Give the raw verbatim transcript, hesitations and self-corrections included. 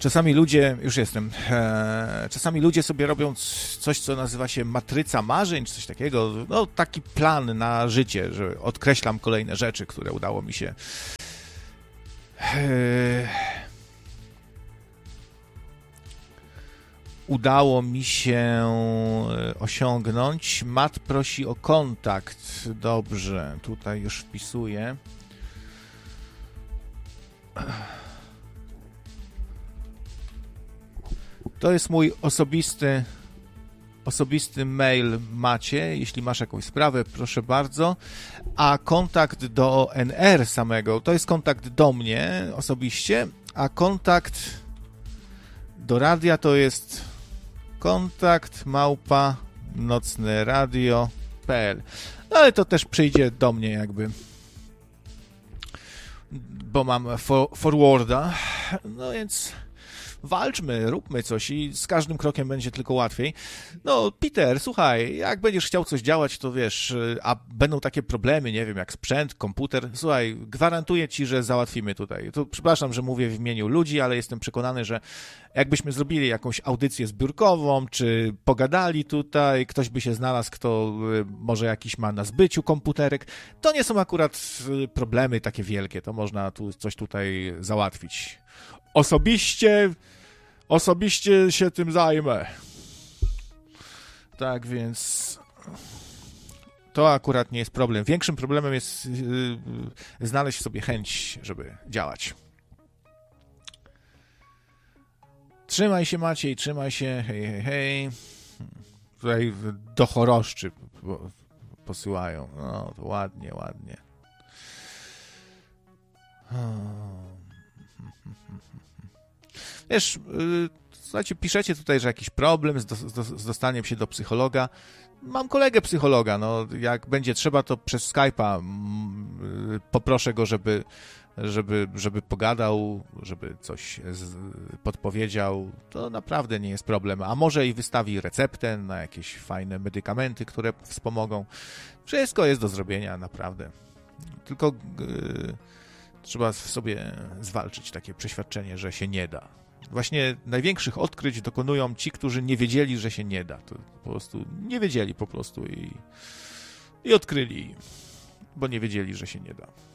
Czasami ludzie, już jestem, e, czasami ludzie sobie robią coś, co nazywa się matryca marzeń, czy coś takiego, no taki plan na życie, że odkreślam kolejne rzeczy, które udało mi się e, udało mi się osiągnąć. Mat prosi o kontakt. Dobrze, tutaj już wpisuję. To jest mój osobisty osobisty mail macie. Jeśli masz jakąś sprawę, proszę bardzo. A kontakt do N R samego, to jest kontakt do mnie osobiście, a kontakt do radia to jest kontakt małpa nocneradio kropka p l. No ale to też przyjdzie do mnie jakby, bo mam for, forwarda. No więc walczmy, róbmy coś i z każdym krokiem będzie tylko łatwiej. No, Peter, słuchaj, jak będziesz chciał coś działać, to wiesz, a będą takie problemy, nie wiem, jak sprzęt, komputer, słuchaj, gwarantuję ci, że załatwimy tutaj. To przepraszam, że mówię w imieniu ludzi, ale jestem przekonany, że jakbyśmy zrobili jakąś audycję zbiórkową, czy pogadali tutaj, ktoś by się znalazł, kto może jakiś ma na zbyciu komputerek, to nie są akurat problemy takie wielkie, to można tu coś tutaj załatwić. Osobiście, osobiście się tym zajmę. Tak więc to akurat nie jest problem. Większym problemem jest yy, znaleźć w sobie chęć, żeby działać. Trzymaj się, Maciej, trzymaj się, hej, hej, hej. Tutaj do choroszczy posyłają. No, to ładnie, ładnie. Wiesz, yy, słuchajcie, piszecie tutaj, że jakiś problem z, do, z dostaniem się do psychologa. Mam kolegę psychologa, no jak będzie trzeba, to przez Skype'a yy, poproszę go, żeby, żeby, żeby pogadał, żeby coś z, podpowiedział. To naprawdę nie jest problem. A może i wystawi receptę na jakieś fajne medykamenty, które wspomogą. Wszystko jest do zrobienia, naprawdę. Tylko yy, trzeba w sobie zwalczyć takie przeświadczenie, że się nie da. Właśnie największych odkryć dokonują ci, którzy nie wiedzieli, że się nie da. To po prostu nie wiedzieli po prostu i, i odkryli, bo nie wiedzieli, że się nie da.